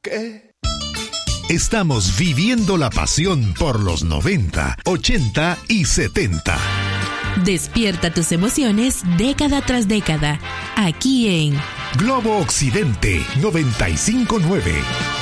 ¿Qué? Estamos viviendo la pasión por los 90, 80 y 70. Despierta tus emociones década tras década, aquí en Globo Occidente 95.9.